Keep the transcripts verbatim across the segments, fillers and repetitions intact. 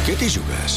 Què t'hi jugues?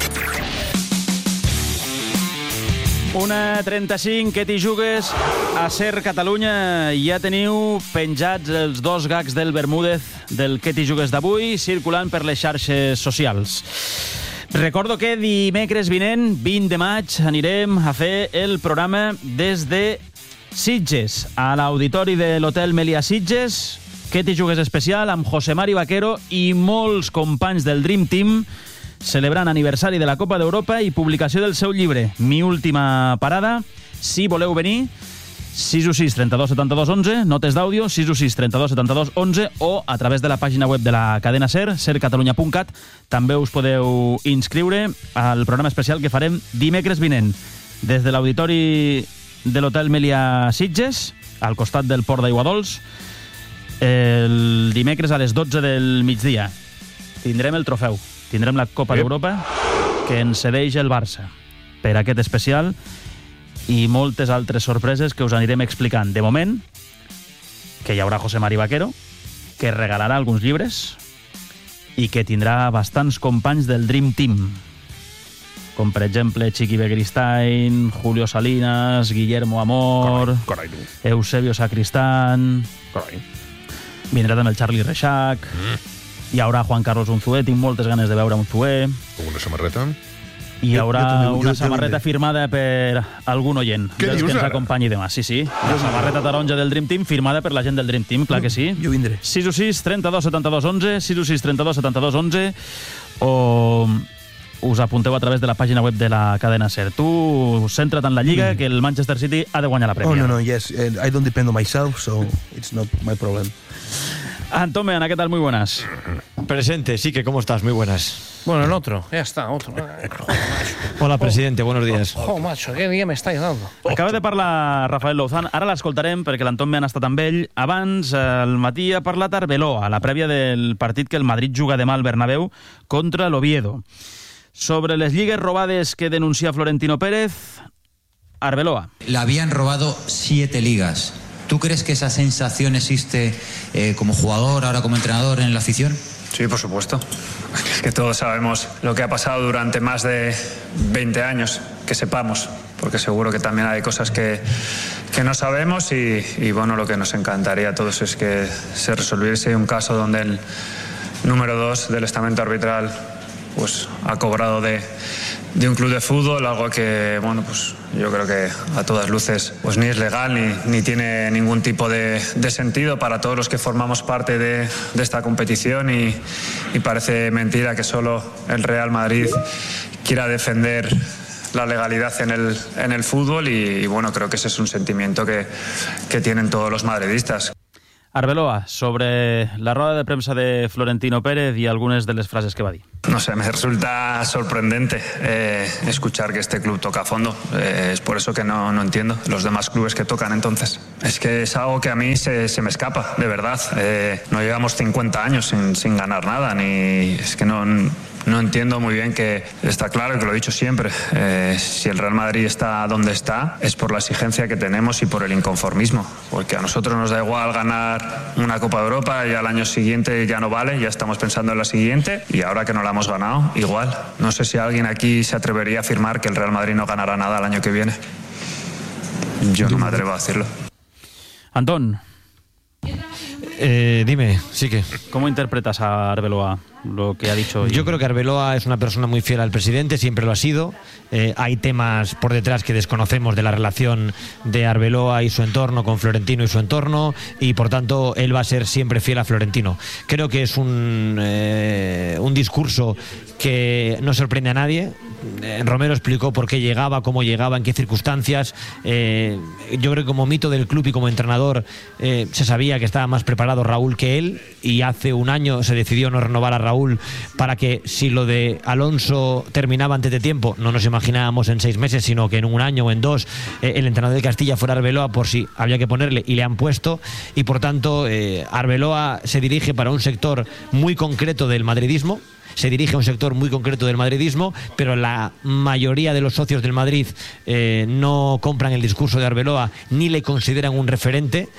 una trenta-cinc, què t'hi jugues? A Ser Catalunya ja teniu penjats els dos gags del Bermúdez del què t'hi jugues d'avui, circulant per les xarxes socials. Recordo que dimecres vinent, vint de maig, anirem a fer el programa des de Sitges, a l'auditori de l'Hotel Melià Sitges. Què t'hi jugues especial amb José Mari Vaquero i molts companys del Dream Team, celebrant aniversari de la Copa d'Europa i publicació del seu llibre, Mi última parada. Si voleu venir, sis u sis, trenta-dos, setanta-dos, onze, notes d'àudio, sis u sis, trenta-dos, setanta-dos, onze, o a través de la pàgina web de la cadena SER, ser catalunya punt cat, també us podeu inscriure al programa especial que farem dimecres vinent, des de l'auditori de l'Hotel Melià Sitges, al costat del Port d'Aiguadols, el dimecres a les dotze del migdia. Tindrem el trofeu. Tindrem la Copa d'Europa que ens cedeix el Barça per aquest especial i moltes altres sorpreses que us anirem explicant. De moment, que hi haurà José Mari Vaquero, que regalarà alguns llibres i que tindrà bastants companys del Dream Team, com per exemple Chiqui Begristain, Julio Salinas, Guillermo Amor, Carai, carai. Eusebio Sacristán, Carai. vindrà també el Charlie Reixac, mm. hi haurà Juan Carlos Unzué, tinc moltes ganes de veure Unzué. Com una samarreta? I hi haurà jo, jo també, una jo samarreta també. firmada per algun oient Què dels dius, que ens ara? acompanyi demà. Sí, sí, la samarreta taronja del Dream Team firmada per la gent del Dream Team, clar que sí. Jo vindré. sis u sis, trenta-dos, setanta-dos, onze, sis u sis, trenta-dos, setanta-dos, onze, o us apunteu a través de la pàgina web de la cadena SER. Tu centra't en la Lliga, mm. que el Manchester City ha de guanyar la Premier. Oh, no, no, yes. Uh, I don't depend on myself, so it's not my problem. Antón Meana, ¿qué tal? Muy buenas. Presente, sí, que ¿cómo estás? Muy buenas. Bueno, el otro, ya está, otro. Hola, presidente, buenos días. Oh, macho, qué día me estáis dando. Acaba de parlar Rafael Louzán, ara l'escoltarem perquè l'Antón Meana ha estat amb ell. Abans, al matí, ha parlat Arbeloa, a la prèvia del partit que el Madrid juga demà al Bernabéu contra l'Oviedo. Sobre les lligues robades que denuncia Florentino Pérez, Arbeloa. Le habían robado siete ligas. ¿Tú crees que esa sensación existe eh, como jugador, ahora como entrenador en la afición? Sí, por supuesto. Es que todos sabemos lo que ha pasado durante más de veinte años, que sepamos, porque seguro que también hay cosas que, que no sabemos y, y bueno, lo que nos encantaría a todos es que se resolviese un caso donde el número dos del estamento arbitral pues ha cobrado de, de un club de fútbol, algo que, bueno, pues yo creo que a todas luces pues ni es legal ni, ni tiene ningún tipo de, de sentido para todos los que formamos parte de, de esta competición y, y parece mentira que solo el Real Madrid quiera defender la legalidad en el, en el fútbol y, y bueno, creo que ese es un sentimiento que, que tienen todos los madridistas. Arbeloa, sobre la rueda de prensa de Florentino Pérez y algunas de las frases que va a decir. No sé, me resulta sorprendente eh, escuchar que este club toca a fondo. Eh, es por eso que no, no entiendo los demás clubes que tocan entonces. Es que es algo que a mí se, se me escapa, de verdad. Eh, no llevamos cincuenta años sin, sin ganar nada, ni es que no... No entiendo muy bien que está claro, que lo he dicho siempre, eh, si el Real Madrid está donde está es por la exigencia que tenemos y por el inconformismo, porque a nosotros nos da igual ganar una Copa de Europa y al año siguiente ya no vale, ya estamos pensando en la siguiente y ahora que no la hemos ganado, igual. No sé si alguien aquí se atrevería a afirmar que el Real Madrid no ganará nada el año que viene. Yo no me atrevo a decirlo. Antón. Eh, dime, sí que. ¿Cómo interpretas a Arbeloa lo que ha dicho? Yo creo que Arbeloa es una persona muy fiel al presidente, siempre lo ha sido. Eh, hay temas por detrás que desconocemos de la relación de Arbeloa y su entorno con Florentino y su entorno, y por tanto él va a ser siempre fiel a Florentino. Creo que es un, eh, un discurso que no sorprende a nadie. Eh, Romero explicó por qué llegaba, cómo llegaba, en qué circunstancias. Eh, yo creo que como mito del club y como entrenador eh, se sabía que estaba más preparado Raúl que él, y hace un año se decidió no renovar a Raúl para que, si lo de Alonso terminaba antes de tiempo, no nos imaginábamos en seis meses, sino que en un año o en dos eh, el entrenador de Castilla fuera Arbeloa, por si había que ponerle, y le han puesto. Y por tanto eh, Arbeloa se dirige para un sector muy concreto del madridismo, se dirige a un sector muy concreto del madridismo, pero la mayoría de los socios del Madrid eh, no compran el discurso de Arbeloa ni le consideran un referente.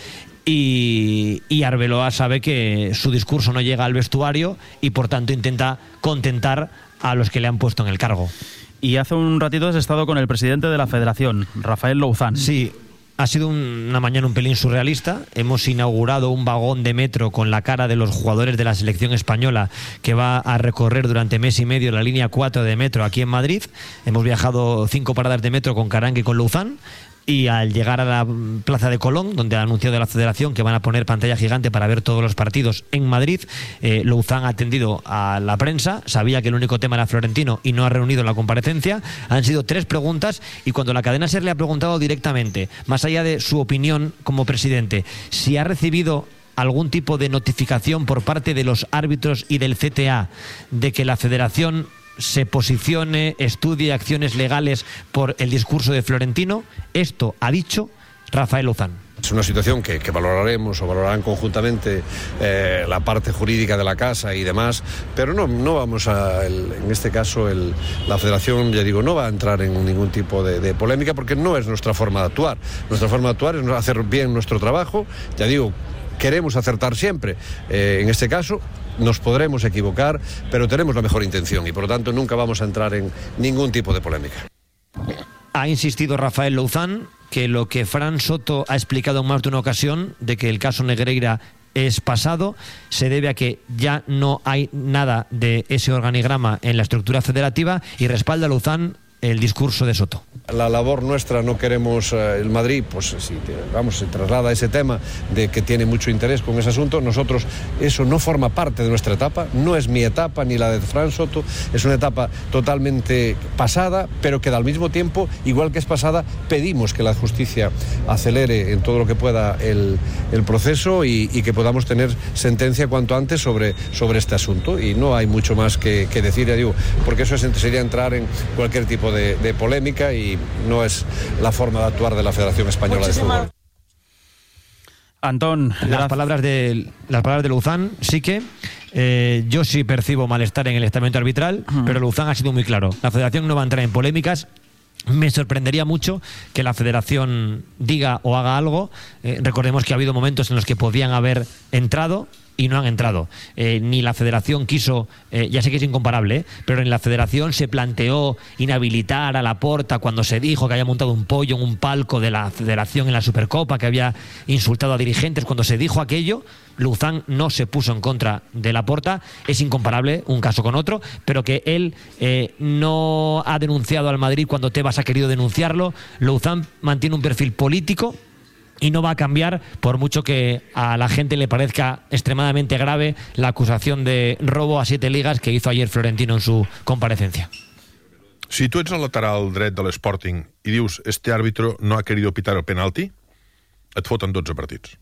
y, y Arbeloa sabe que su discurso no llega al vestuario y por tanto intenta contentar a los que le han puesto en el cargo. Y hace un ratito has estado con el presidente de la Federación, Rafael Louzán. Sí, ha sido una mañana un pelín surrealista. Hemos inaugurado un vagón de metro con la cara de los jugadores de la selección española que va a recorrer durante mes y medio la línea cuatro de metro aquí en Madrid. Hemos viajado cinco paradas de metro con Carangue y con Louzán. Y al llegar a la Plaza de Colón, donde ha anunciado la Federación que van a poner pantalla gigante para ver todos los partidos en Madrid, eh, Louzán ha atendido a la prensa, sabía que el único tema era Florentino y no ha reunido la comparecencia. Han sido tres preguntas y cuando la cadena SER le ha preguntado directamente, más allá de su opinión como presidente, si ha recibido algún tipo de notificación por parte de los árbitros y del C T A de que la Federación se posicione, estudie acciones legales por el discurso de Florentino, esto ha dicho Rafael Louzán. Es una situación que, que valoraremos o valorarán conjuntamente eh, la parte jurídica de la casa y demás, pero no, no vamos a, el, en este caso, el, la Federación, ya digo, no va a entrar en ningún tipo de, de polémica porque no es nuestra forma de actuar. Nuestra forma de actuar es hacer bien nuestro trabajo, ya digo, queremos acertar siempre, eh, en este caso nos podremos equivocar, pero tenemos la mejor intención y por lo tanto nunca vamos a entrar en ningún tipo de polémica. Ha insistido Rafael Louzán que lo que Fran Soto ha explicado en más de una ocasión de que el caso Negreira es pasado, se debe a que ya no hay nada de ese organigrama en la estructura federativa y respalda a Louzán el discurso de Soto. La labor nuestra, no queremos eh, el Madrid, pues si te, vamos, se traslada ese tema de que tiene mucho interés con ese asunto. Nosotros, eso no forma parte de nuestra etapa, no es mi etapa ni la de Fran Soto, es una etapa totalmente pasada, pero que al mismo tiempo, igual que es pasada, pedimos que la justicia acelere en todo lo que pueda el, el proceso y, y que podamos tener sentencia cuanto antes sobre, sobre este asunto. Y no hay mucho más que, que decir, ya digo, porque eso sería entrar en cualquier tipo de De, de polémica y no es la forma de actuar de la Federación Española de Fútbol. Antón, las palabras de las palabras de Louzán sí que eh, yo sí percibo malestar en el estamento arbitral, uh-huh. pero Louzán ha sido muy claro. La Federación no va a entrar en polémicas. Me sorprendería mucho que la Federación diga o haga algo. Eh, recordemos que ha habido momentos en los que podían haber entrado y no han entrado. Eh, ni la Federación quiso, eh, ya sé que es incomparable, ¿eh? pero en la Federación se planteó inhabilitar a Laporta cuando se dijo que había montado un pollo en un palco de la Federación en la Supercopa, que había insultado a dirigentes. Cuando se dijo aquello, Louzán no se puso en contra de Laporta. Es incomparable un caso con otro, pero que él eh, no ha denunciado al Madrid cuando Tebas ha querido denunciarlo. Louzán mantiene un perfil político y no va a cambiar por mucho que a la gente le parezca extremadamente grave la acusación de robo a siete ligas que hizo ayer Florentino en su comparecencia. Si tu ets el lateral dret de l'Sporting i dius este árbitro no ha querido pitar el penalti, et foten dotze partits.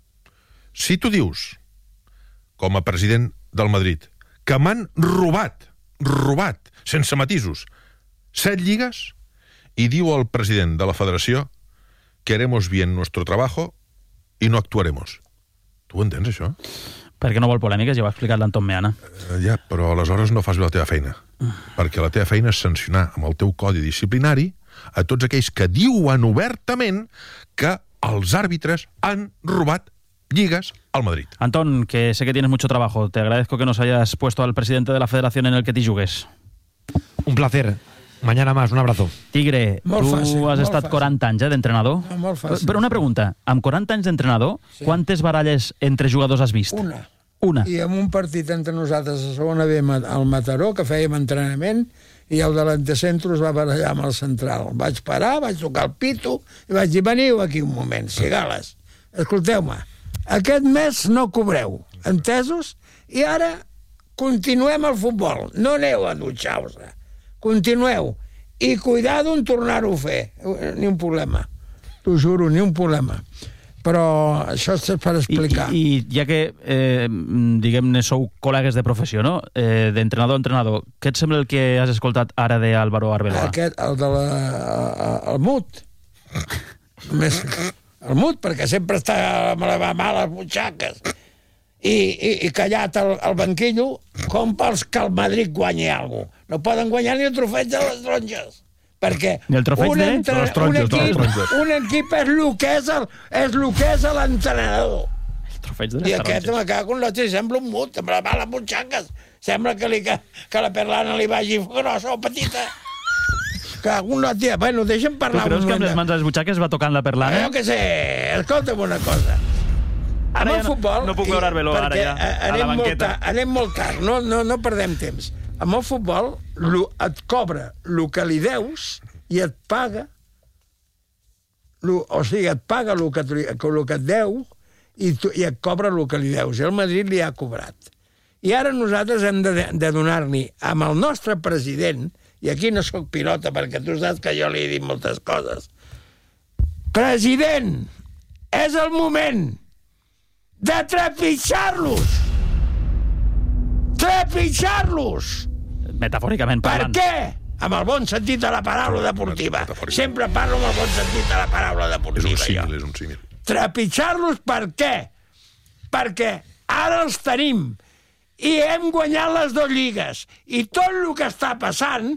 Si tu dius, com a president del Madrid, que m'han robat, robat, sense matisos, set lligues, i diu el president de la federació que haremos bien nuestro trabajo y no actuaremos. Tu ho entens, això? Perquè no vol polèmiques, ja ho ha explicat l'Anton Meana. Uh, ja, però aleshores no fas bé la teva feina. Uh. Perquè la teva feina és sancionar amb el teu codi disciplinari a tots aquells que diuen obertament que els àrbitres han robat lligues al Madrid. Antón, que sé que tienes mucho trabajo. Te agradezco que nos hayas puesto al presidente de la Federación en el que t'hi jugues. Un placer. Mañana más, un abrazo. Tigre, molt tu fàcil, has estat fàcil. quaranta anys eh, d'entrenador. No, molt fàcil. Però una pregunta, amb quaranta anys d'entrenador, sí. quantes baralles entre jugadors has vist? Una. Una. I en un partit entre nosaltres a segona B al Mataró, que fèiem entrenament, i el delantecentro es va barallar amb el central. Vaig parar, vaig tocar el pito, i vaig dir, veniu aquí un moment, cigales. Escolteu-me, aquest mes no cobreu, entesos? I ara continuem el futbol. No aneu a dutxar-vos. Continueu. I cuidado en tornar-ho a fer. Ni un problema. T'ho juro, ni un problema. Però això és per explicar. I, i ja que, eh, diguem-ne, sou col·legues de professió, no? Eh, d'entrenador a entrenador, què et sembla el que has escoltat ara d'Álvaro Arbeloa? Aquest, el de la... el Mut. Més, el Mut, perquè sempre està amb les males butxaques. I, i, i callat al, al banquillo com pels que el Madrid guanyi alguna cosa. No poden guanyar ni el trofeig de les taronges. perquè I el trofeig un, de? entre... Les taronges, un, equip, les taronges. un equip és el que és el, és el que és l'entrenador. Trofeig de I les aquest taronges. me cago en l'altre, sembla un mut, amb la mala butxaques. Sembla que, li, que, que la perlana li vagi grossa o petita. Cago en l'altre. Bueno, deixa'm Tu parlar creus un que amb moment. les mans a les butxaques va tocant la perlana? Jo què sé, escolta'm una cosa. Ara Amb ja el no- futbol... no puc i- veure Arbeloa, ara perquè, ja, eh, a la anem molt banqueta. tard, anem molt tard, no, no, no perdem temps. Amb el futbol lo, et cobra el que li deus i et paga, lo, o sigui, et paga el que, el que et deu i, tu, i et cobra el que li deus. I el Madrid li ha cobrat. I ara nosaltres hem de, de donar-li amb el nostre president, i aquí no sóc pilota perquè tu saps que jo li he dit moltes coses, president, és el moment de trepitjar-los! Trepitjar-los! Metafòricament Per parlant. què? Amb el bon sentit de la paraula deportiva. Sempre parlo amb el bon sentit de la paraula És deportiva. un símil, jo. és un símil. Trepitjar-los per què? Perquè ara els tenim i hem guanyat les dues lligues i tot el que està passant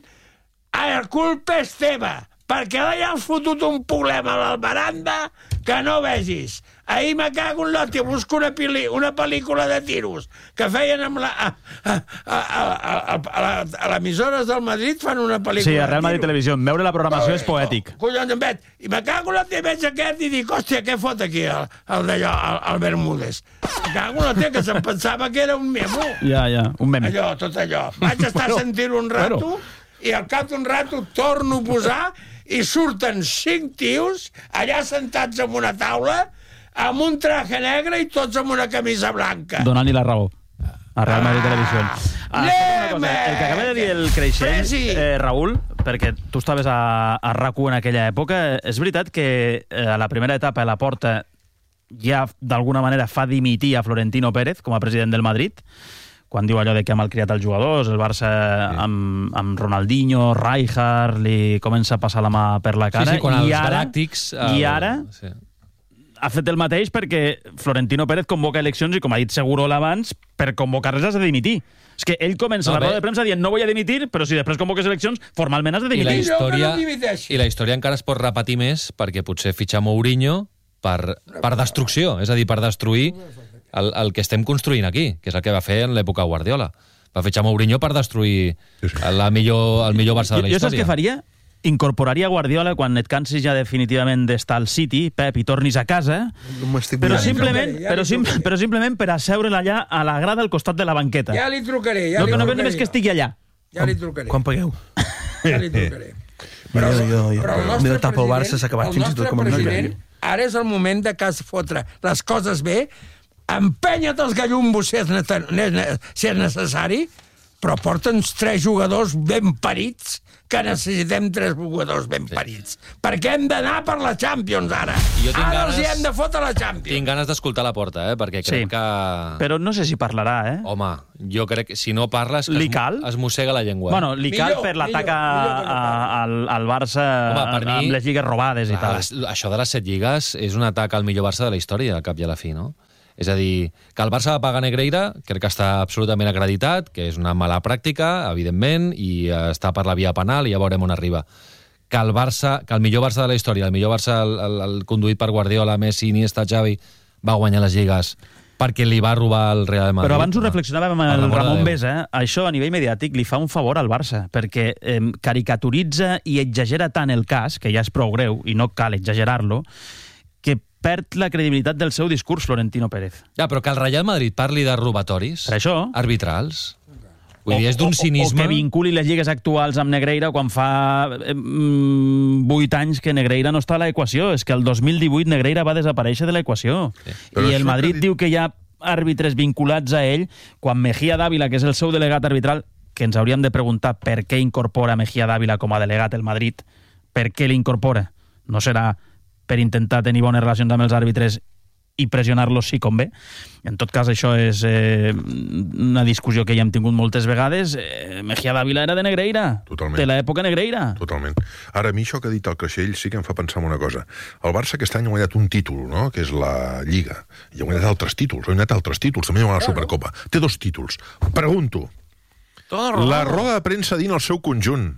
la culpa és teva perquè ara ja has fotut un problema a l'Albaranda que no vegis. Ahir me cago en l'altre, busco una, pili, una pel·lícula de tiros que feien amb la... A, a, a, a, a, a, a l'emissores del Madrid fan una pel·lícula Sí, a de Real Madrid tiros. Televisió. Veure la programació és poètic. Collons, en vet. I me cago en la teva veig aquest i dic, hòstia, què fot aquí el, el d'allò, el, el Bermúdez? Me cago en la teva, que se'm pensava que era un memo. Ja, ja, un meme. Allò, tot allò. Vaig estar Bueno, sentint un rato bueno. i al cap d'un rato torno a posar i surten cinc tios allà sentats en una taula amb un traje negre i tots amb una camisa blanca. Donant-li la raó a Real Madrid Televisió. Ah, Anem, una cosa, el que acaba de dir el Creixell, Presi. eh, Raül, perquè tu estaves a, a RAC u en aquella època, és veritat que eh, a la primera etapa la Porta ja d'alguna manera fa dimitir a Florentino Pérez com a president del Madrid, quan diu allò de que ha malcriat els jugadors, el Barça sí. amb, amb Ronaldinho, Rijkaard, li comença a passar la mà per la cara. Sí, sí, quan i els ara, galàctics... I el- ara Sí. ha fet el mateix perquè Florentino Pérez convoca eleccions i, com ha dit Segurola abans, per convocar-les has de dimitir. És que ell comença No, la roda bé. de premsa dient no vull a dimitir, però si després convoques eleccions, formalment has de I la, dimitir. Millor que història, no dimiteixi. I la història encara es pot repetir més perquè potser fitxar Mourinho per, per destrucció, és a dir, per destruir el, el que estem construint aquí, que és el que va fer en l'època Guardiola. Va fitxar Mourinho per destruir la millor, el millor Barça de la Jo saps història. què faria? Incorporaria Guardiola quan et cansis ja definitivament d'estar al City, Pep, i tornis a casa, No m'estic però mirant. simplement, Ja li però, sim, trucaré. però simplement per asseure'l allà a la grada al costat de la banqueta. Ja li trucaré, ja no, li que no trucaré. només que estigui allà. Ja li trucaré. Quan pagueu? Ja li trucaré. Jo, jo, jo. Però el La nostre meva etapa al Barça president- s'ha acabat el fins i tot nostre com a president, milionari. ara és el moment de cas fotre les coses bé, empenya't els gallumbos si és, neta- ne- si és necessari, però porta'ns tres jugadors ben parits, que necessitem tres jugadors ben sí. parits. Perquè hem d'anar per la Champions, ara. I jo tinc Ara els hi ganes- hem de fotre la Champions. Tinc ganes d'escoltar la Porta, eh? perquè crec Sí. que... Però no sé si parlarà, eh? Home, jo crec que si no parles que Li es, cal? es mossega la llengua. Bueno, li cal Millor, per l'atac millor, a- millor que no a- al, al Barça Home, per mi- amb les lligues robades i Clar, tal. les- això de les set lligues és un atac al millor Barça de la història, al cap i a la fi, no? És a dir, que el Barça va pagar Negreira, crec que està absolutament acreditat, que és una mala pràctica, evidentment, i eh, està per la via penal i ja veurem on arriba. Que el Barça, que el millor Barça de la història, el millor Barça, el, el, el conduït per Guardiola, Messi, Iniesta, Xavi, va guanyar les lligues perquè li va robar el Real Madrid. Però abans ho Home, reflexionàvem amb per el l'amor de Ramon Déu. Besa, això a nivell mediàtic li fa un favor al Barça, perquè eh, caricaturitza i exagera tant el cas, que ja és prou greu, i no cal exagerar-lo, que perd la credibilitat del seu discurs Florentino Pérez. Ja, però que el Real Madrid parli de robatoris Per això... arbitrals. Vull dir, és d'un cinisme... O, o que vinculi les lligues actuals amb Negreira quan fa eh, mm, vuit anys que Negreira no està a l'equació. És que el dos mil divuit Negreira va desaparèixer de l'equació. Sí. Però I el això Madrid que dit- diu que hi ha àrbitres vinculats a ell, quan Mejía Dávila, que és el seu delegat arbitral, que ens hauríem de preguntar per què incorpora Mejía Dávila com a delegat el Madrid, per què l'incorpora? No serà per intentar tenir bones relacions amb els àrbitres i pressionar-los si convé. En tot cas, això és eh, una discussió que ja hem tingut moltes vegades. Eh, Mejía Dávila era de Negreira. Totalment. De l'època Negreira. Totalment. Ara, a mi això que ha dit el Creixell sí que em fa pensar en una cosa. El Barça aquest any ha guanyat un títol, no?, que és la Lliga. I ha guanyat altres títols, ha guanyat altres títols, també ha guanyat la Supercopa. Té dos títols. Pregunto, la roda de premsa dins el seu conjunt,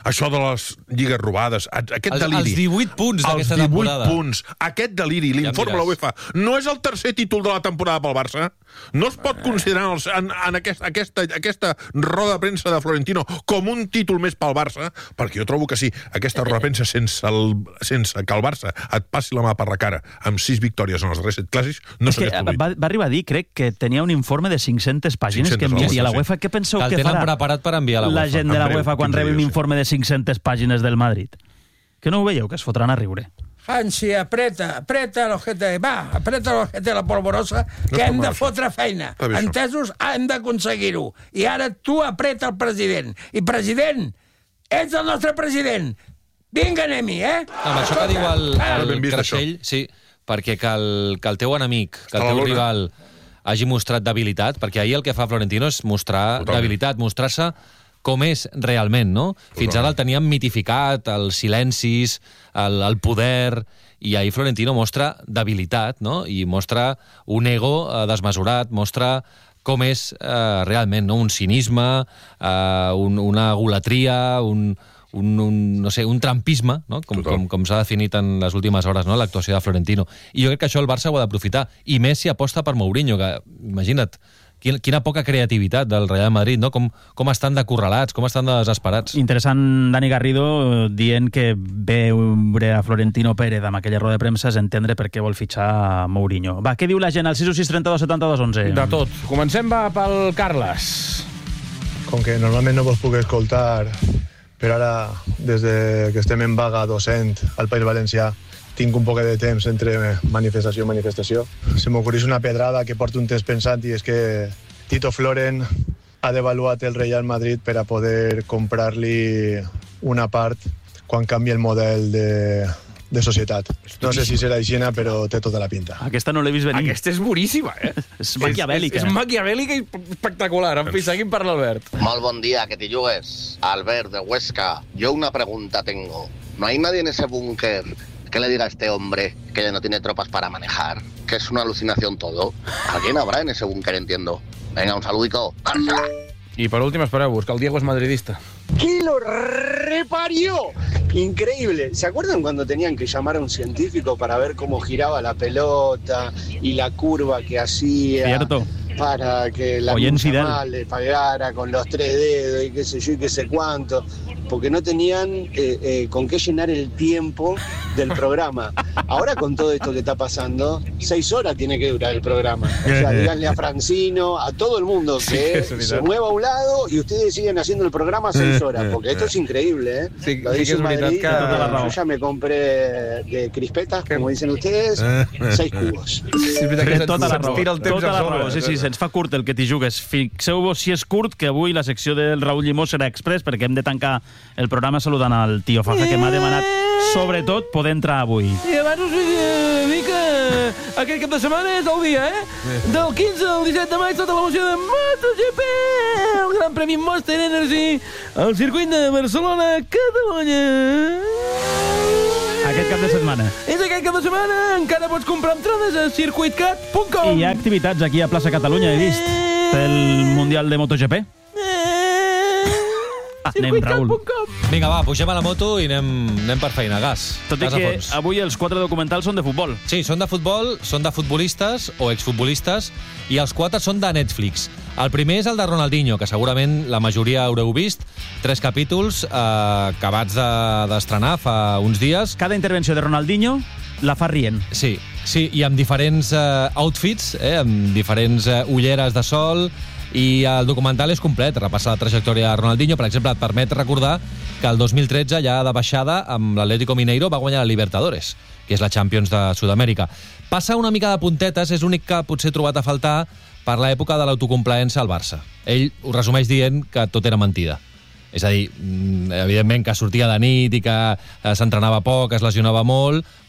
això de les lligues robades, aquest els, deliri... Els divuit punts d'aquesta temporada. Els divuit punts, aquest deliri, l'informe de la UEFA, no és el tercer títol de la temporada pel Barça? No es pot considerar els, en, en aquest, aquesta, aquesta roda de premsa de Florentino com un títol més pel Barça? Perquè jo trobo que sí, aquesta roda de premsa sense, el, sense que el Barça et passi la mà per la cara amb sis victòries en els darrers set clàssics, no s'hagués produït. Va, va arribar a dir, crec, que tenia un informe de cinc-centes pàgines que enviaria a la UEFA. Què penseu que, que farà preparat per enviar a la, la gent de la UEFA quan rebi un sí. informe de cinc-centes pàgines del Madrid? Que no ho veieu, que es fotran a riure. Hansi, apreta, apreta l'ojete, va, apreta l'ojete la polvorosa, que hem de fotre feina. Entesos? Hem d'aconseguir-ho. I ara tu apreta el president. I president, ets el nostre president. Vinga, anem-hi, eh? Amb això que diu el, el vist, Creixell, sí, perquè que el, que el teu enemic, que el teu rival hagi mostrat debilitat, perquè ahir el que fa Florentino és mostrar Totalment. debilitat, mostrar-se com és realment, no? Totalment. Fins ara el teníem mitificat, els silencis, el, el poder, i ahir Florentino mostra debilitat, no? I mostra un ego eh, desmesurat, mostra com és eh, realment, no? Un cinisme, eh, un, una golatria, un, un, un, no sé, un trampisme, no? Com, com, com s'ha definit en les últimes hores, no? L'actuació de Florentino. I jo crec que això el Barça ho ha d'aprofitar. I més si aposta per Mourinho, que, imagina't, Quina, quina poca creativitat del Real Madrid, no? Com, com estan decorralats, com estan de desesperats. Interessant, Dani Garrido, dient que veure a Florentino Pérez amb aquella roda de premsa és entendre per què vol fitxar a Mourinho. Va, què diu la gent al sis sis trenta-dos setanta-dos onze? De tot. Comencem va pel Carles. Com que normalment no vos puc escoltar, però ara, des de que estem en vaga docent al País Valencià, tinc un poc de temps entre manifestació i manifestació. Se m'ocorreix una pedrada que porto un temps pensant i és que Tito Floren ha devaluat el Real Madrid per a poder comprar-li una part quan canvi el model de, de societat. No sé si serà així, però té tota la pinta. Aquesta no l'he vist venir. Aquesta és boníssima, eh? És maquiavèlica. És, és, és maquiavèlica i espectacular. En fi, seguim per l'Albert. Molt bon dia, que te jugues. Albert, de Huesca. Yo una pregunta tengo. ¿No hay nadie en ese búnker que le diga a este hombre que ya no tiene tropas para manejar? Que es una alucinación todo. ¿Alguien habrá en ese búnker, entiendo? Venga, un saludico. ¡Barça! Y por último, esperemos, que el Diego es madridista. ¡Que lo reparió! Increíble. ¿Se acuerdan cuando tenían que llamar a un científico para ver cómo giraba la pelota y la curva que hacía? Cierto. Para que la mal le pagara con los tres dedos y qué sé yo y qué sé cuánto, porque no tenían eh, eh, con qué llenar el tiempo del programa. Ahora con todo esto que está pasando, seis horas tiene que durar el programa. O sea, díganle a Francino, a todo el mundo que sí, se mueva a un lado y ustedes siguen haciendo el programa seis horas, porque esto es increíble, ¿eh? Sí, Lo dice sí Madrid, que yo ya me compré de crispetas, como dicen ustedes, seis cubos. Sí, que tota la raó, tota la raó, sí, sí, se'ns fa curt el que t'hi jugues. Fixeu-vos si és curt, que avui la secció del Raül Llimó serà express, perquè hem de tancar el programa saludant al tio Faja, que m'ha demanat, sobretot, poder entrar avui. I abans us vull dir que aquest cap de setmana és el dia, eh? Del quinze al disset de maig, tota l'emoció de MotoGP, el Gran Premi Monster Energy, al circuit de Barcelona, Catalunya. Aquest cap de setmana. És aquest cap de setmana, encara pots comprar entrades a circuit cat punt com. I hi ha activitats aquí a Plaça Catalunya, he vist, pel Mundial de MotoGP. Anem, Raül. Vinga, va, pugem a la moto i anem, anem per feina, gas. Tot i que avui els quatre documentals són de futbol. Sí, són de futbol, són de futbolistes o exfutbolistes, i els quatre són de Netflix. El primer és el de Ronaldinho, que segurament la majoria haureu vist. Tres capítols eh, acabats d'estrenar de, fa uns dies. Cada intervenció de Ronaldinho la fa rient. Sí, sí, i amb diferents eh, outfits, eh, amb diferents eh, ulleres de sol, i el documental és complet, repassa la trajectòria de Ronaldinho. Per exemple, et permet recordar que el dos mil tretze, ja de baixada, amb l'Atlético Mineiro va guanyar la Libertadores, que és la Champions de Sud-amèrica. Passa una mica de puntetes, és l'únic que potser he trobat a faltar per l'època de l'autocomplaença al Barça. Ell ho resumeix dient que tot era mentida. És a dir, evidentment que sortia de nit i que s'entrenava poc, es lesionava molt,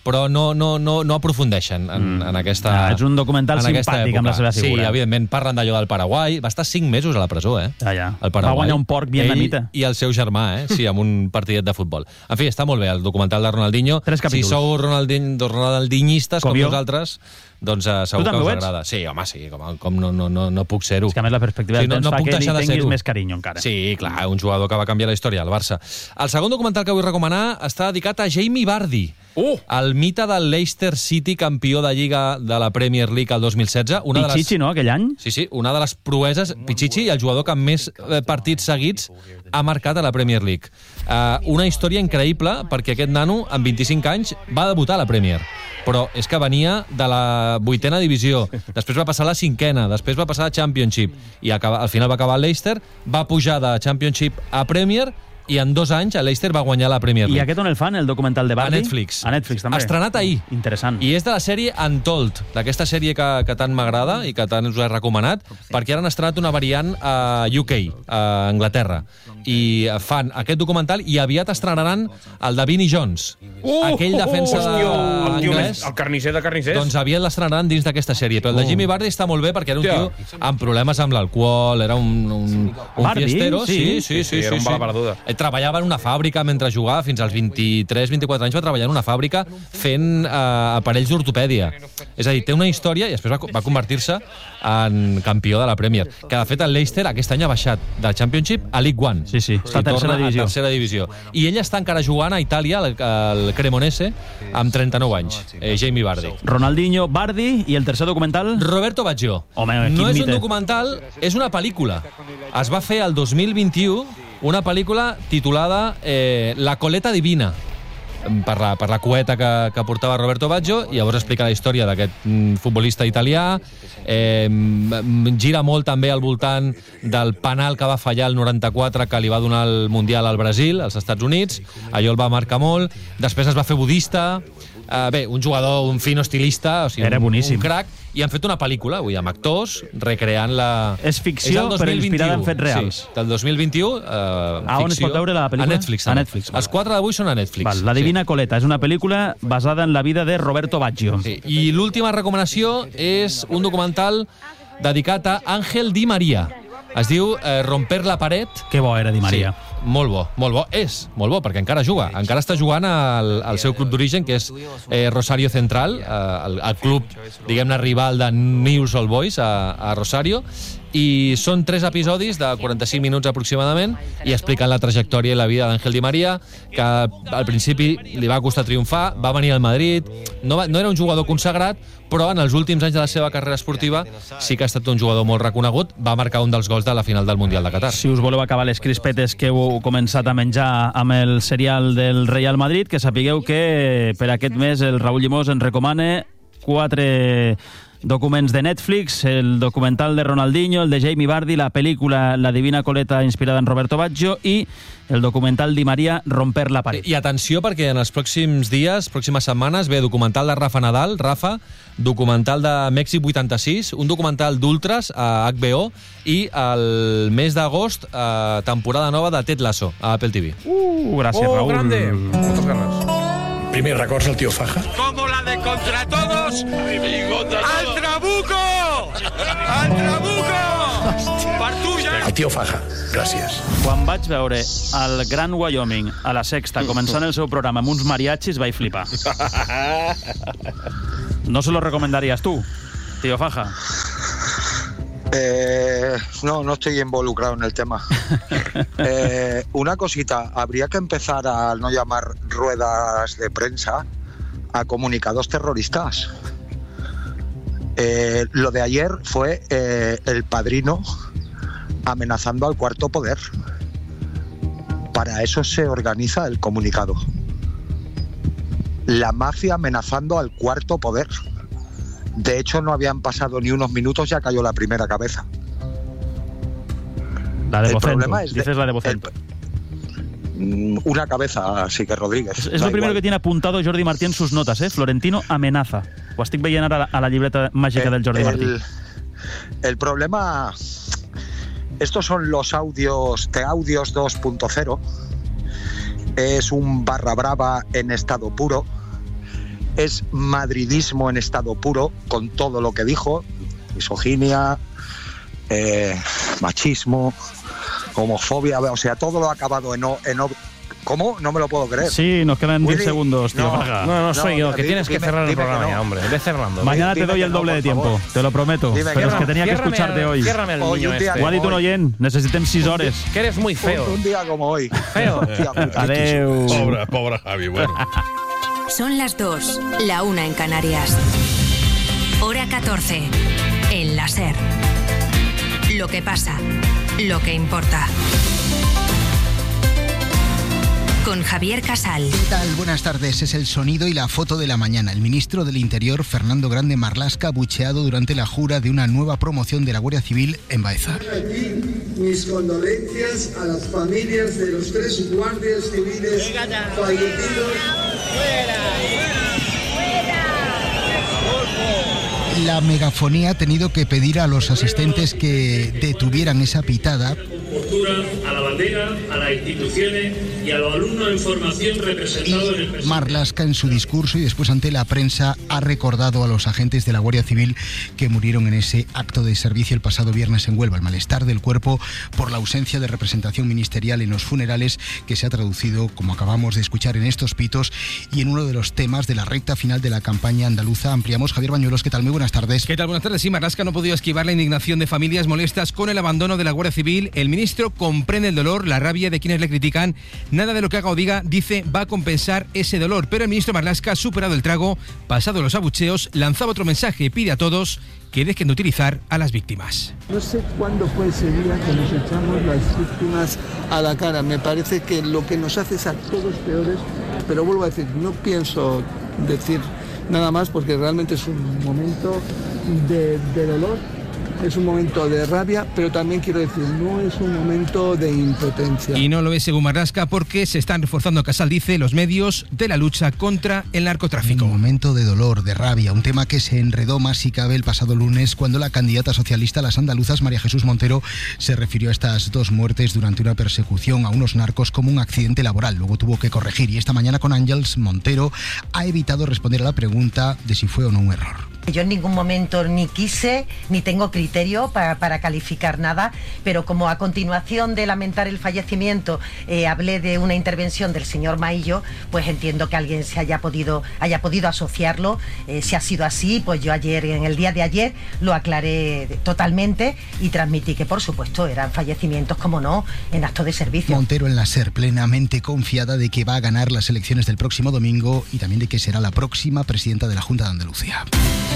però no, no, no, no aprofundeixen en, mm. en aquesta ah, és un documental en simpàtic amb la seva figura. Sí, evidentment, parlen d'allò del Paraguai. Va estar cinc mesos a la presó, eh? Ah, ja. El Paraguai. Va guanyar un porc vietnamita. Ell i el seu germà, eh? Sí, amb un partidet de futbol. En fi, està molt bé el documental de Ronaldinho. Tres capítols. Si sou Ronaldin, ronaldinyistes, com, com nosaltres, doncs uh, segur que us agrada. Sí, home, sí, com, com no, no, no, no puc ser-ho. És que a més la perspectiva sí, del no, temps no fa puc que li deixar de tinguis ser-ho. més carinyo encara. Sí, clar, un jugador que va canviar la història, el Barça. El segon documental que vull recomanar està dedicat a Jamie Vardy, uh! el mite del Leicester City, campió de Lliga de la Premier League el dos mil setze. Una Pichichi, de les... no?, aquell any? Sí, sí, una de les proeses, Pichichi, el jugador que més partits seguits ha marcat a la Premier League. Uh, una història increïble, perquè aquest nano, amb vint-i-cinc anys, va debutar a la Premier. Però és que venia de la vuitena divisió, després va passar a la cinquena, després va passar a Championship, i acaba, al final va acabar al Leicester, va pujar de Championship a Premier, i en dos anys el Leicester va guanyar la Premier League. I aquest on el fan, el documental de Vardy? A Netflix. A Netflix, també. Estrenat ahir. Interessant. I és de la sèrie Untold, d'aquesta sèrie que, que tant m'agrada i que tant us he recomanat, perquè ara han estrenat una variant a U K, a Anglaterra. I fan aquest documental i aviat estrenaran el de Vinnie Jones. Uh, aquell defensa uh, uh, anglès. El carnisser de carnissers. Doncs aviat l'estrenaran dins d'aquesta sèrie. Però el de Jimmy Vardy està molt bé perquè era un tio amb problemes amb l'alcohol, era un, un, un Vardy, fiestero. sí. Sí, sí, sí. Sí, era un sí, bala perduda. sí. Treballava en una fàbrica mentre jugava, fins als vint-i-tres vint-i-quatre anys va treballar en una fàbrica fent eh, aparells d'ortopèdia. És a dir, té una història i després va, va convertir-se en campió de la Premier. Que, de fet, el Leicester aquest any ha baixat del Championship a League One. Sí, sí, està a tercera divisió. A tercera divisió. I ell està encara jugant a Itàlia, al, al Cremonese, amb trenta-nou anys, eh, Jamie Vardy. Ronaldinho, Vardy i el tercer documental? Roberto Baggio. Home, no és mite. un documental, és una pel·lícula. Es va fer el dos mil vint-i-u una pel·lícula titulada eh, La coleta divina, per la, per la cueta que, que portava Roberto Baggio, i llavors explica la història d'aquest mm, futbolista italià. Eh, gira molt també al voltant del penal que va fallar el noranta-quatre, que li va donar el Mundial al Brasil, als Estats Units. Allò el va marcar molt. Després es va fer budista. Uh, bé, un jugador, un fino estilista, o sigui, era un, boníssim. un crac, i han fet una pel·lícula, vull dir, amb actors, recreant la... És ficció, és però inspirada en fets reals. Sí, del dos mil vint-i-u, uh, a on es pot veure la pel·lícula? A Netflix. A Netflix. Els quatre d'avui són a Netflix. Val, la Divina sí. Coleta és una pel·lícula basada en la vida de Roberto Baggio. Sí. I l'última recomanació és un documental dedicat a Ángel Di María. Es diu eh, Romper la paret. Que bo era Di María. Sí. Molt bo, molt bo. És molt bo, perquè encara juga. Encara està jugant al, al seu club d'origen, que és eh, Rosario Central, eh, el, el club, diguem-ne, rival de Newell's Old Boys a, a Rosario. I són tres episodis de quaranta-cinc minuts aproximadament i expliquen la trajectòria i la vida d'Ángel Di María, que al principi li va costar triomfar, va venir al Madrid, no, va, no era un jugador consagrat, però en els últims anys de la seva carrera esportiva sí que ha estat un jugador molt reconegut, va marcar un dels gols de la final del Mundial de Qatar. Si us voleu acabar les crispetes que heu començat a menjar amb el serial del Real Madrid, que sapigueu que per aquest mes el Raúl Llimós ens recomana quatre documents de Netflix, el documental de Ronaldinho, el de Jamie Vardy, la pel·lícula La Divina Coleta inspirada en Roberto Baggio i el documental Di María, Romper la paret. I atenció, perquè en els pròxims dies, pròximes setmanes, ve documental de Rafa Nadal, Rafa, documental de Mèxic vuitanta-sis, un documental d'ultras a H B O i el mes d'agost, eh, temporada nova de Ted Lasso a Apple T V. Uh, gràcies, oh, Raúl. grande. Moltes ganes. Primer records al tío Faja. Como la de Contra Todos. ¡Al Trabuco! ¡Al Trabuco! Partulla! El tío Faja, gràcies. Quan vaig veure el Gran Wyoming a la Sexta començant el seu programa amb uns mariachis, vaig flipar. No se lo recomendarías tú, tío Faja? Eh, no, no estoy involucrado en el tema. Eh, una cosita, habría que empezar a no llamar ruedas de prensa a comunicados terroristas. Eh, lo de ayer fue eh, el Padrino amenazando al Cuarto Poder. Para eso se organiza el comunicado. La mafia amenazando al Cuarto Poder. De hecho, no habían pasado ni unos minutos, ya cayó la primera cabeza. La de el Vocento. problema es de, Dices la de Vocento. El, una cabeza, así que Rodríguez. Es, es lo primero igual. Que tiene apuntado Jordi Martí en sus notas, ¿eh? Florentino amenaza. Ho estic veient ara a la, a la llibreta màgica del Jordi el, Martí. El problema... Estos son los audios de Audios dos punto cero. Es un barra brava en estado puro. es madridismo en estado puro, con todo lo que dijo, misoginia, eh, machismo, homofobia, o sea, todo lo ha acabado en... O, en o, ¿Cómo? No me lo puedo creer. Sí, nos quedan diez Willy, segundos, tío. no, Vaga. No, no soy No, yo, que dime- tienes que dime- cerrar el dime que programa no. ya, hombre. Ve cerrando. Mañana te Dime doy que el no, doble por de tiempo, favor. te lo prometo. Dime que Pero es no. que tenía que Ciérrame escucharte al- hoy. ciérrame al Hoy niño un día este. Ho ha dit un oient, necessitem sis hores. Que eres muy feo. Un, un día como hoy. Feo. Hostia puta. Adeu. Pobre, pobre Javi, bueno. Son las dos, la una en Canarias. Hora catorce, en la SER. Lo que pasa, lo que importa. Con Javier Casal. ¿Qué tal? Buenas tardes. Es el sonido y la foto de la mañana. El ministro del Interior, Fernando Grande Marlaska, bucheado durante la jura de una nueva promoción de la Guardia Civil en Baeza. Aquí mis condolencias a las familias de los tres guardias civiles fallecidos. La megafonía ha tenido que pedir a los asistentes que detuvieran esa pitada. Postura a la bandera, a las instituciones y a los alumnos en formación representados en el presidente. Marlaska, en su discurso y después ante la prensa, ha recordado a los agentes de la Guardia Civil que murieron en ese acto de servicio el pasado viernes en Huelva. El malestar del cuerpo por la ausencia de representación ministerial en los funerales, que se ha traducido, como acabamos de escuchar, en estos pitos y en uno de los temas de la recta final de la campaña andaluza. Ampliamos. Javier Bañuelos, ¿qué tal? Muy buenas tardes. ¿Qué tal? Buenas tardes. Sí, Marlaska no ha podido esquivar la indignación de familias molestas con el abandono de la Guardia Civil. El ministro comprende el dolor, la rabia de quienes le critican. Nada de lo que haga o diga, dice, va a compensar ese dolor. Pero el ministro Marlaska ha superado el trago, pasado los abucheos, lanzaba otro mensaje y pide a todos que dejen de utilizar a las víctimas. No sé cuándo fue ese día que nos echamos las víctimas a la cara. Me parece que lo que nos hace es a todos peores, pero vuelvo a decir, no pienso decir nada más porque realmente es un momento de, de dolor, es un momento de rabia, pero también quiero decir, no es un momento de impotencia. Y no lo es según Marlaska porque se están reforzando, Casal dice, los medios de la lucha contra el narcotráfico. Un momento de dolor, de rabia, un tema que se enredó más si cabe el pasado lunes cuando la candidata socialista a las andaluzas, María Jesús Montero, se refirió a estas dos muertes durante una persecución a unos narcos como un accidente laboral. Luego tuvo que corregir y esta mañana con Ángels Montero ha evitado responder a la pregunta de si fue o no un error. Yo en ningún momento ni quise ni tengo criterio para, para calificar nada, pero como a continuación de lamentar el fallecimiento eh, hablé de una intervención del señor Maillo, pues entiendo que alguien se haya podido, haya podido asociarlo. Eh, si ha sido así, pues yo ayer, en el día de ayer, lo aclaré totalmente y transmití que por supuesto eran fallecimientos, como no, en acto de servicio. Montero en la SER, plenamente confiada de que va a ganar las elecciones del próximo domingo y también de que será la próxima presidenta de la Junta de Andalucía.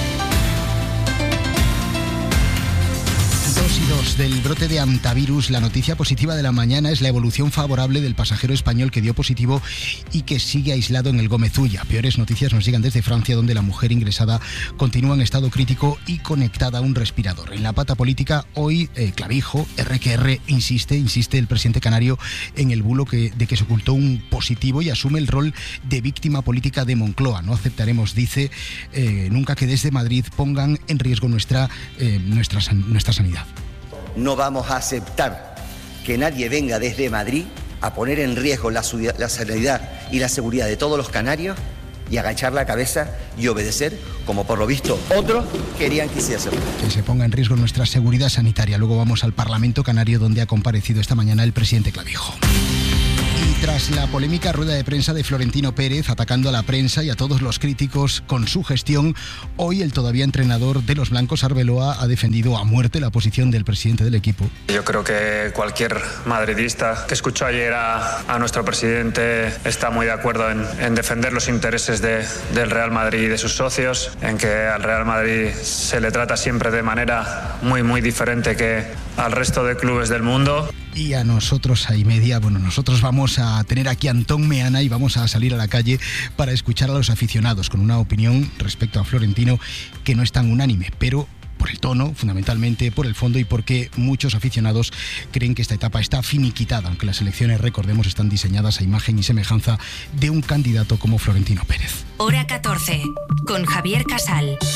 Dos y dos del brote de hantavirus. La noticia positiva de la mañana es la evolución favorable del pasajero español que dio positivo y que sigue aislado en el Gómez Ulla. Peores noticias nos llegan desde Francia, donde la mujer ingresada continúa en estado crítico y conectada a un respirador. En la pata política, hoy eh, Clavijo, erre que erre, insiste, insiste el presidente canario en el bulo que, de que se ocultó un positivo y asume el rol de víctima política de Moncloa. No aceptaremos, dice, eh, nunca que desde Madrid pongan en riesgo nuestra, eh, nuestra, nuestra sanidad. No vamos a aceptar que nadie venga desde Madrid a poner en riesgo la, la sanidad y la seguridad de todos los canarios y agachar la cabeza y obedecer, como por lo visto otros querían que hiciese. Que se ponga en riesgo nuestra seguridad sanitaria. Luego vamos al Parlamento Canario, donde ha comparecido esta mañana el presidente Clavijo. Y tras la polémica rueda de prensa de Florentino Pérez atacando a la prensa y a todos los críticos con su gestión, hoy el todavía entrenador de los blancos, Arbeloa, ha defendido a muerte la posición del presidente del equipo. Yo creo que cualquier madridista que escuchó ayer a, a nuestro presidente está muy de acuerdo en, en defender los intereses de, del Real Madrid y de sus socios, en que al Real Madrid se le trata siempre de manera muy, muy diferente que al resto de clubes del mundo. Y a nosotros, a y media, bueno, nosotros vamos a tener aquí a Antón Meana y vamos a salir a la calle para escuchar a los aficionados con una opinión respecto a Florentino que no es tan unánime, pero por el tono, fundamentalmente por el fondo y porque muchos aficionados creen que esta etapa está finiquitada, aunque las elecciones, recordemos, están diseñadas a imagen y semejanza de un candidato como Florentino Pérez. Hora catorce, con Javier Casal.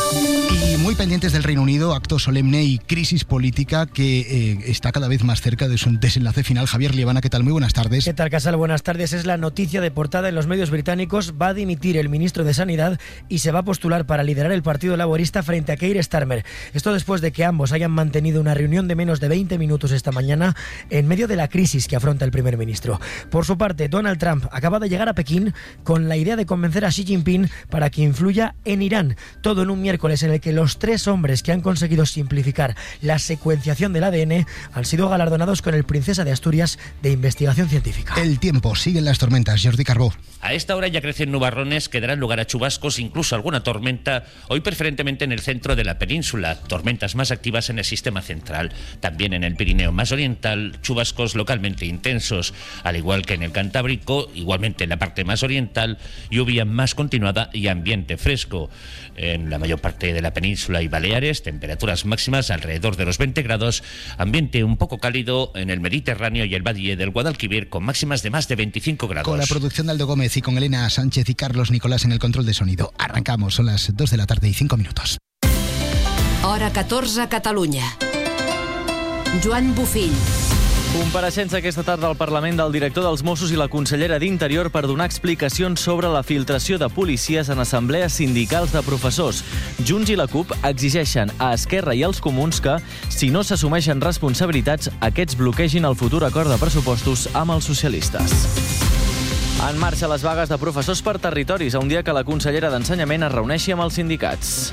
Y muy pendientes del Reino Unido, acto solemne y crisis política que eh, está cada vez más cerca de su desenlace final. Javier Liebana, ¿qué tal? Muy buenas tardes. ¿Qué tal, Casal? Buenas tardes. Es la noticia de portada en los medios británicos. Va a dimitir el ministro de Sanidad y se va a postular para liderar el Partido Laborista frente a Keir Starmer. Esto después de que ambos hayan mantenido una reunión de menos de veinte minutos esta mañana en medio de la crisis que afronta el primer ministro. Por su parte, Donald Trump acaba de llegar a Pekín con la idea de convencer a Xi Jinping para que influya en Irán. Todo en un miércoles en el que los tres hombres que han conseguido simplificar la secuenciación del A D N han sido galardonados con el Princesa de Asturias de Investigación Científica. El tiempo, siguen las tormentas. Jordi Carbó. A esta hora ya crecen nubarrones que darán lugar a chubascos, incluso alguna tormenta, hoy preferentemente en el centro de la península, tormentas más activas en el sistema central. También en el Pirineo más oriental, chubascos localmente intensos, al igual que en el Cantábrico, igualmente en la parte más oriental, lluvia más continuada y ambiente fresco. En la mayor parte de la península y Baleares, temperaturas máximas alrededor de los veinte grados, ambiente un poco cálido en el Mediterráneo y el Valle del Guadalquivir con máximas de más de veinticinco grados. Con la producción de Aldo Gómez y con Elena Sánchez y Carlos Nicolás en el control de sonido. Arrancamos, son las dos de la tarde y cinco minutos. Hora catorze, Catalunya. Joan Bufill. Compareixença aquesta tarda al Parlament del director dels Mossos i la consellera d'Interior per donar explicacions sobre la filtració de policies en assemblees sindicals de professors. Junts i la CUP exigeixen a Esquerra i als Comuns que, si no s'assumeixen responsabilitats, aquests bloquegin el futur acord de pressupostos amb els socialistes. En marxa les vagues de professors per territoris, a un dia que la consellera d'Ensenyament es reuneixi amb els sindicats.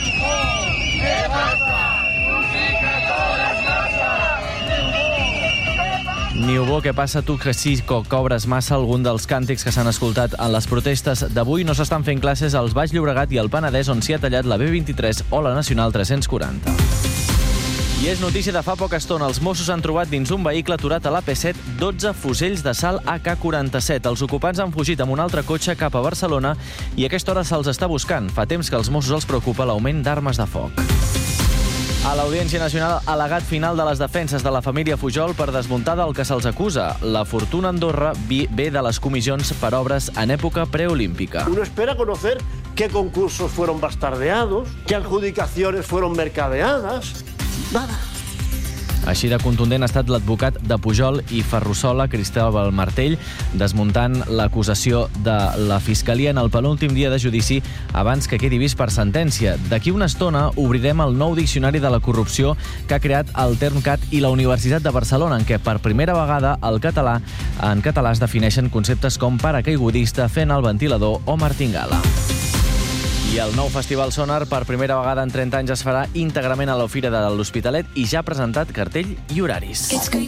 Niubó, què passa tu que sí que cobres massa? Algun dels càntics que s'han escoltat en les protestes d'avui. No s'estan fent classes als Baix Llobregat i al Penedès, on s'hi ha tallat la B vint-i-tres o la Nacional tres-cents quaranta. I és notícia de fa poca estona. Els Mossos han trobat dins un vehicle aturat a l'A P set dotze fusells de sal A K quaranta-set. Els ocupants han fugit amb un altre cotxe cap a Barcelona i a aquesta hora se'ls està buscant. Fa temps que als Mossos els preocupa l'augment d'armes de foc. A l'Audiència Nacional, al·legat final de les defenses de la família Pujol per desmuntar del que se'ls acusa. La fortuna a Andorra ve de les comissions per obres en època preolímpica. Uno espera conocer qué concursos fueron bastardeados, qué adjudicaciones fueron mercadeadas. Nada. Així de contundent ha estat l'advocat de Pujol i Ferrusola, Cristóbal Martell, desmuntant l'acusació de la Fiscalia en el penúltim dia de judici abans que quedi vist per sentència. D'aquí una estona obrirem el nou diccionari de la corrupció que ha creat el Termcat i la Universitat de Barcelona, en què per primera vegada el català en català es defineixen conceptes com paracaigudista, fent el ventilador o martingala. I el nou Festival Sonar, per primera vegada en trenta anys, es farà íntegrament a la Fira de l'Hospitalet i ja ha presentat cartell i horaris.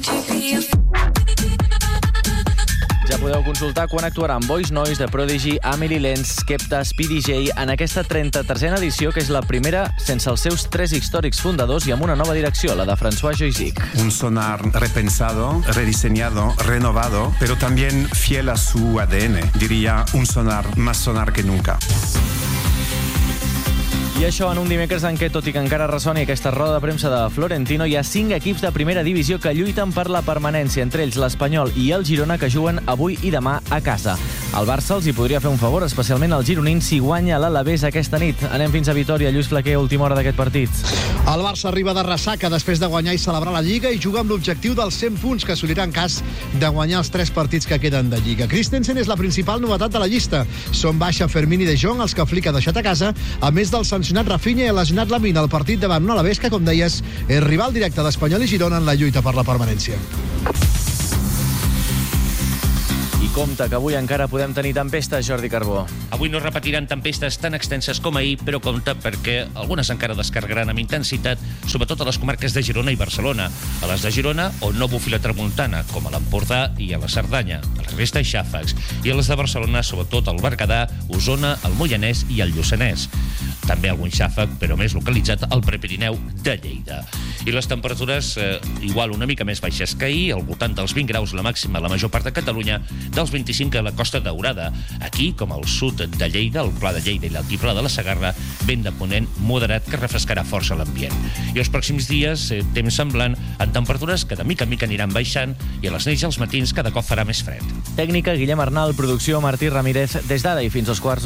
Ja podeu consultar quan actuaran Boys Noise, The Prodigy, Amelie Lenz, Skepta, Speedy J en aquesta trenta-tercera edició, que és la primera sense els seus tres històrics fundadors i amb una nova direcció, la de François Joisic. Un sonar repensado, rediseñado, renovado, pero también fiel a su A D N. Diría un sonar más sonar que nunca. I això en un dimecres en què, tot i que encara ressoni aquesta roda de premsa de Florentino, hi ha cinc equips de primera divisió que lluiten per la permanència, entre ells l'Espanyol i el Girona, que juguen avui i demà a casa. El Barça els hi podria fer un favor, especialment al gironins, si guanya l'Alavés aquesta nit. Anem fins a Vitòria. Lluís Flaquer, última hora d'aquest partit. El Barça arriba de ressaca després de guanyar i celebrar la Lliga i juga amb l'objectiu dels cent punts que assolirà en cas de guanyar els tres partits que queden de Lliga. Christensen és la principal novetat de la llista. Són baixa Fermín i De Jong, els que Flick ha deixat a casa, a més del sancionat Rafinha i el lesionat Lamine al partit davant un Alavés que, com deies, és rival directe d'Espanyol i Girona en la lluita per la permanència. I compte que avui encara podem tenir tempestes, Jordi Carbó. Avui no repetiran tempestes tan extenses com ahir, però compte perquè algunes encara descarregaran amb intensitat, sobretot a les comarques de Girona i Barcelona. A les de Girona, on no bufi la tramuntana, com a l'Empordà i a la Cerdanya. A la resta, xàfecs. I a les de Barcelona, sobretot al Berguedà, Osona, el Moianès i el Lluçanès. També algun xàfec, però més localitzat al Prepirineu de Lleida. I les temperatures, eh, igual una mica més baixes que ahir, al voltant dels vint graus la màxima a la major part de Catalunya, dels vint-i-cinc a la Costa Daurada. Aquí, com al sud de Lleida, el Pla de Lleida i l'Altiplà de la Segarra, vent de ponent moderat que refrescarà força l'ambient. I els pròxims dies, eh, temps semblant, en temperatures que de mica en mica aniran baixant i a les nits i als matins cada cop farà més fred. Tècnica, Guillem Arnal, producció, Martí Ramírez. Des d'ara i fins als quarts